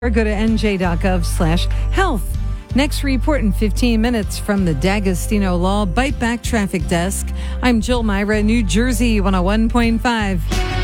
Or go to nj.gov/health. Next report in 15 minutes from the D'Agostino Law Bite Back Traffic Desk. I'm Jill Myra, New Jersey 101.5.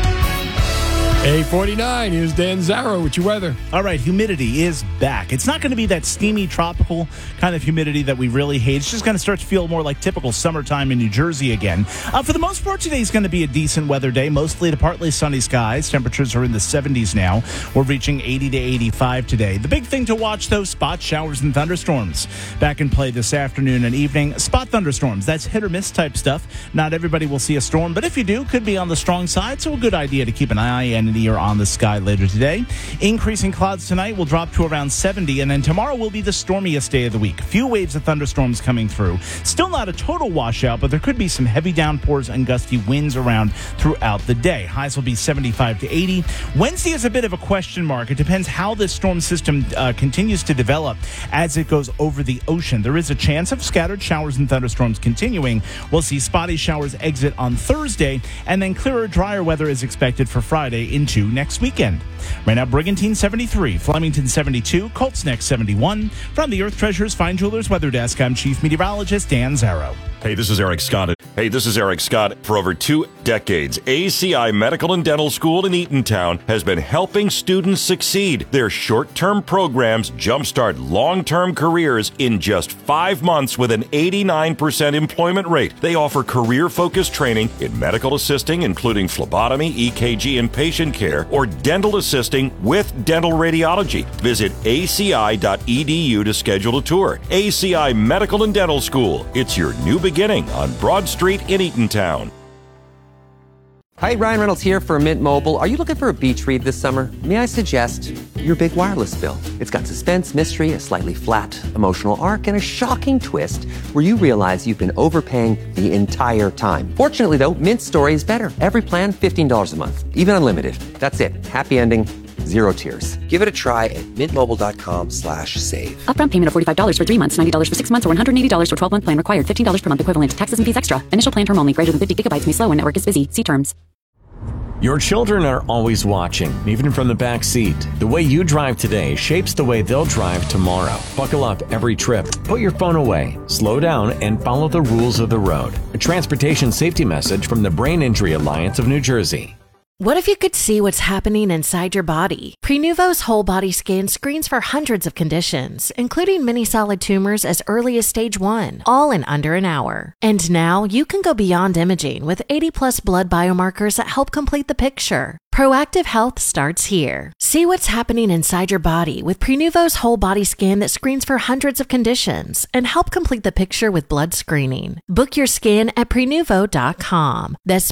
8:49, here's Dan Zarrow with your weather. All right, humidity is back. It's not going to be that steamy, tropical kind of humidity that we really hate. It's just going to start to feel more like typical summertime in New Jersey again. For the most part, today is going to be a decent weather day, mostly to partly sunny skies. Temperatures are in the 70s now. We're reaching 80 to 85 today. The big thing to watch, though, spot showers and thunderstorms. Back in play this afternoon and evening. Spot thunderstorms, that's hit or miss type stuff. Not everybody will see a storm, but if you do, could be on the strong side, so a good idea to keep an eye and an ear on the sky later today. Increasing clouds tonight will drop to around 70, and then tomorrow will be the stormiest day of the week. Few waves of thunderstorms coming through. Still not a total washout, but there could be some heavy downpours and gusty winds around throughout the day. Highs will be 75 to 80. Wednesday is a bit of a question mark. It depends how this storm system continues to develop as it goes over the ocean. There is a chance of scattered showers and thunderstorms continuing. We'll see spotty showers exit on Thursday, and then clearer, drier weather is expected for Friday into next weekend. Right now, Brigantine 73, Flemington 72, Colts Neck 71. From the Earth Treasures Fine Jewelers Weather Desk, I'm Chief Meteorologist Dan Zarrow. Hey, this is Eric Scott. For over 2 decades, ACI Medical and Dental School in Eatontown has been helping students succeed. Their short-term programs jumpstart long-term careers in just 5 months with an 89% employment rate. They offer career-focused training in medical assisting, including phlebotomy, EKG, and patient care, or dental assisting with dental radiology. Visit aci.edu to schedule a tour. ACI Medical and Dental School. It's your new beginning on Broad Street in Eatontown. Hi, Ryan Reynolds here for Mint Mobile. Are you looking for a beach read this summer? May I suggest your big wireless bill? It's got suspense, mystery, a slightly flat emotional arc, and a shocking twist where you realize you've been overpaying the entire time. Fortunately, though, Mint's story is better. Every plan, $15 a month, even unlimited. That's it. Happy ending. Zero tears. Give it a try at mintmobile.com/save. Upfront payment of $45 for 3 months, $90 for 6 months, or $180 for 12-month plan required. $15 per month equivalent. Taxes and fees extra. Initial plan term only. Greater than 50 gigabytes may slow when network is busy. See terms. Your children are always watching, even from the back seat. The way you drive today shapes the way they'll drive tomorrow. Buckle up every trip. Put your phone away. Slow down and follow the rules of the road. A transportation safety message from the Brain Injury Alliance of New Jersey. What if you could see what's happening inside your body? Prenuvo's whole body scan screens for hundreds of conditions, including many solid tumors as early as stage 1, all in under an hour. And now you can go beyond imaging with 80+ blood biomarkers that help complete the picture. Proactive health starts here. See what's happening inside your body with Prenuvo's whole body scan that screens for hundreds of conditions and help complete the picture with blood screening. Book your scan at Prenuvo.com. That's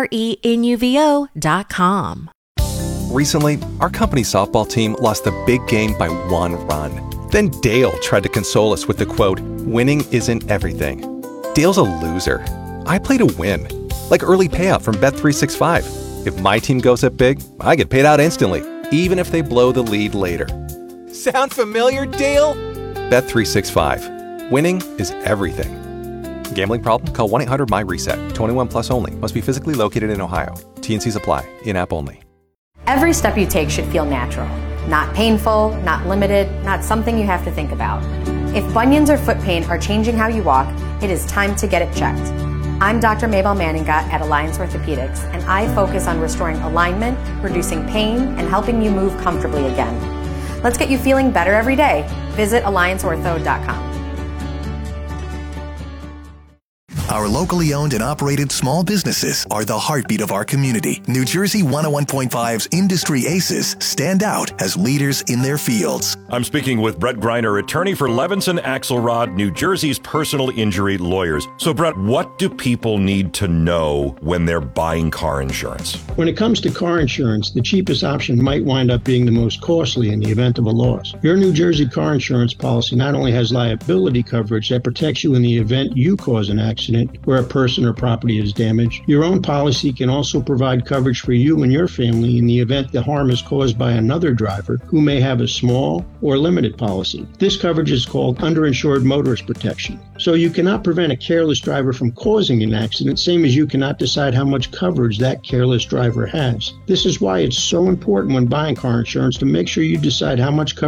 Prenuvo.com. Recently, our company softball team lost the big game by 1 run. Then Dale tried to console us with the quote, "Winning isn't everything." Dale's a loser. I play to win, like early payout from Bet365. If my team goes up big, I get paid out instantly, even if they blow the lead later. Sound familiar, Dale? Bet365. Winning is everything. Gambling problem? Call 1-800-MY-RESET. 21 plus only. Must be physically located in Ohio. T&Cs apply. In-app only. Every step you take should feel natural. Not painful, not limited, not something you have to think about. If bunions or foot pain are changing how you walk, it is time to get it checked. I'm Dr. Mabel Manninga at Alliance Orthopedics, and I focus on restoring alignment, reducing pain, and helping you move comfortably again. Let's get you feeling better every day. Visit allianceortho.com. Our locally owned and operated small businesses are the heartbeat of our community. New Jersey 101.5's Industry Aces stand out as leaders in their fields. I'm speaking with Brett Greiner, attorney for Levinson Axelrod, New Jersey's personal injury lawyers. So, Brett, what do people need to know when they're buying car insurance? When it comes to car insurance, the cheapest option might wind up being the most costly in the event of a loss. Your New Jersey car insurance policy not only has liability coverage that protects you in the event you cause an accident, accident where a person or property is damaged. Your own policy can also provide coverage for you and your family in the event the harm is caused by another driver who may have a small or limited policy. This coverage is called underinsured motorist protection. So you cannot prevent a careless driver from causing an accident, same as you cannot decide how much coverage that careless driver has. This is why it's so important when buying car insurance to make sure you decide how much coverage